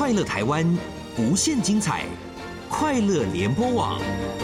快乐台湾，无限精彩，快乐联播网。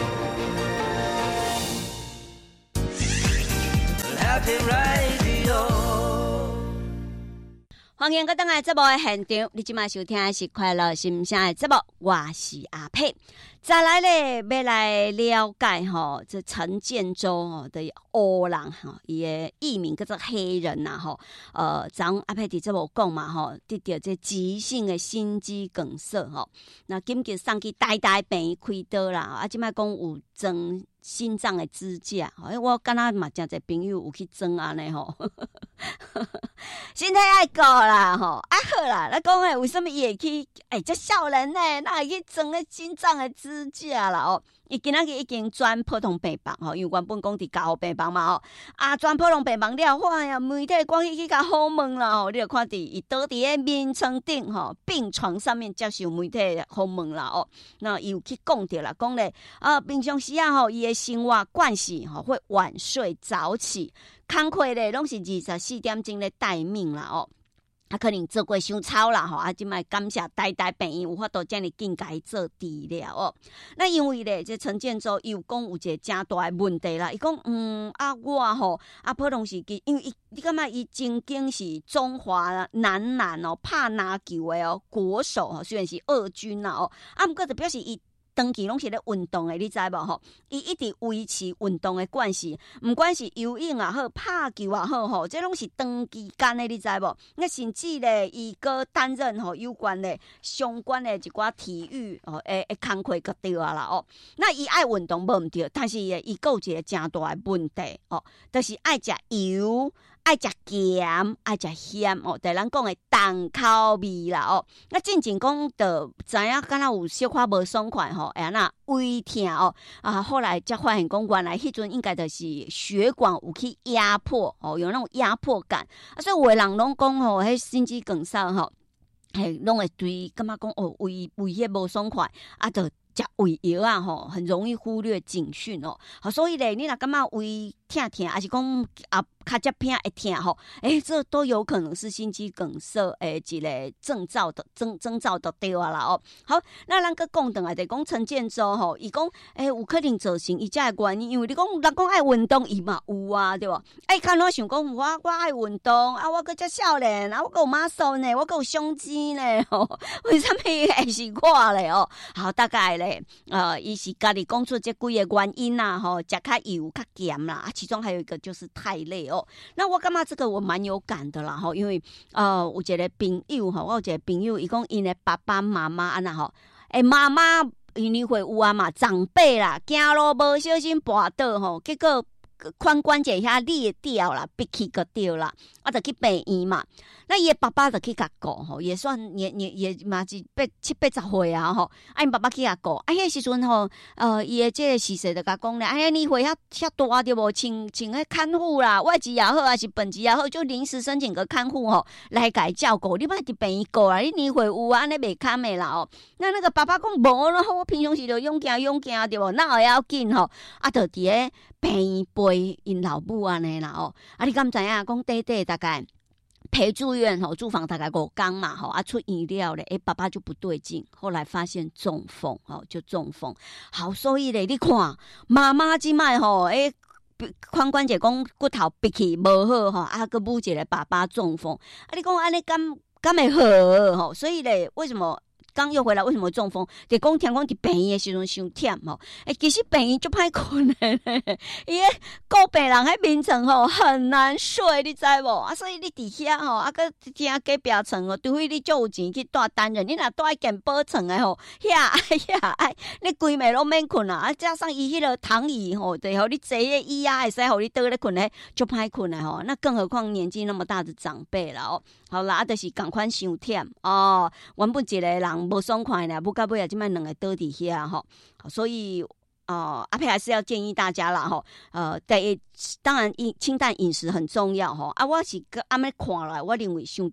欢迎各位来节目的现场，你今晚收听的是快乐心声的节目，我是阿佩。再来咧，要来了解吼，这陈建州吼的黑人吼，伊的艺名叫做黑人呐吼。昨阿佩伫节目讲嘛吼，得到这急性的心肌梗塞吼，那紧急送去台大病院开刀啦。啊，即摆讲有装心脏的支架，我敢若嘛真侪朋友有去装安尼吼。身体爱顾啦吼，啊好啦，咱讲诶，为什么伊会去？这少年呢，哪会去装咧心脏的支架啦？哦，伊今仔日已经转普通病房吼，因为原本讲伫家护病房嘛吼，啊转普通病房了，哇呀，媒体赶去甲访问啦吼，你就看伊倒伫咧眠床顶吼，病床上面接受媒体访问啦哦，那伊有去讲着啦，讲咧平常时啊吼，伊的生活惯习吼会晚睡早起，工课咧拢是24点钟咧待命啦哦。可能做过伤操啦吼，即摆感谢台大病院有法度遮尔紧甲伊做治疗哦。那因为咧，这陈建州伊有讲有一个真大的问题啦，伊讲我吼普通时期，因为你感觉伊曾经是中华男篮哦拍篮球的哦国手吼，虽然是二军啦哦，毋过就表示伊长期拢是咧运动的，你知无吼？伊一直维持运动的惯势，毋管是游泳也好，拍球也好吼，这拢是长期间的，你知无？那甚至咧，伊个担任吼有关的相关的一寡体育诶工课个对啊啦哦。那伊爱运动无毋对，但是伊有一个真大的问题哦，就是爱食油。爱食咸，爱食咸哦，对咱讲的重口味啦哦。那进前讲就知影，敢若有小可无爽快吼，那胃痛哦后来才发现讲，原来迄阵应该就是血管有去压迫哦，有那种压迫感所以有的人拢讲吼，迄心肌梗塞吼，拢会对感觉讲胃迄无爽快就食胃药啊吼，很容易忽略警讯哦。好，所以咧，你若感觉胃痛，还是讲较接偏会痛吼，这都有可能是心肌梗塞一个征兆的对啊啦哦。好，那咱个讲回来就讲陈建州吼，伊讲有可能造成伊这个原因，因为你讲人讲爱运动，伊嘛有啊，对无？看我想讲我爱运动我搁遮少年我搁有 muscle 呢，我搁有胸肌呢吼，为什么会是我咧哦？好，大概咧伊是家己讲出这几个原因啦吼，食较油较咸啦，其中还有一个就是太累哦。那我感觉这个我蛮有感的啦吼，因为有一个朋友吼，我有一个朋友，伊讲因的爸爸妈妈安那吼，妈妈因为会有啊嘛，长辈啦，走路无小心跌倒吼，结果髋关节遐裂掉啦，闭气个掉啦，就去病院嘛。那伊的爸爸就去甲顾吼，也算也嘛是70-80岁啊吼。因爸爸去甲顾，迄时阵吼，伊的这个事实就甲讲咧，年岁遐大对无，请迄看护啦，外籍也好，还是本籍也好，就临时申请个看护吼，来甲伊照顾。你莫伫病院顾啦，你年岁有安尼袂堪的啦哦。那个爸爸讲无啦，我平常时就勇行对无，哪会要紧吼？就伫咧病院陪因老母安尼啦哦。你敢知影？讲短大概陪住院住房大概5天嘛出院了咧，爸爸就不对劲，后来发现中风就中风。好，所以咧你看妈妈即摆髋关节讲骨头闭气无好个母一个爸爸中风你讲安尼敢会好所以咧为什么？刚又回来，为什么中风？就讲听讲伫病院的时阵伤忝吼，其实病院就歹困的，伊个顾病人喺眠床吼很难睡，你知无？所以你伫遐吼，个听隔壁床除非你足有钱去住单人，你若住一间保床的吼，你规暝拢免困加上伊迄个躺椅吼，对吼，你坐个椅会使互你倒咧困咧，就歹困的吼。那更何况年纪那么大的长辈了哦。好啦，就是共款伤忝哦，原本一个人。无爽快呢，不到尾即摆两个倒伫遐吼，所以阿佩还是要建议大家啦吼，当然清淡饮食很重要吼，我是安尼看来，我认为伤忝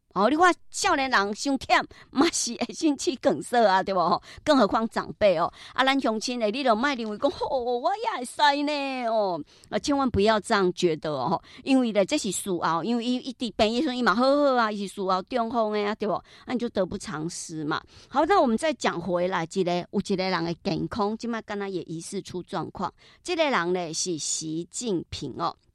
你看少年人伤忝，嘛是会心肌梗塞啊，对不？更何况长辈哦，咱乡亲的，你就莫认为讲，我也会使呢，千万不要这样觉得哦，因为呢，这是事后，因为伊伫病医生伊嘛好好啊，伊是事后中风的啊，对不？那你就得不偿失嘛。好，那我们再讲回来，有一个人的健康，今麦敢若也疑似出状况，这个人呢是习近平哦。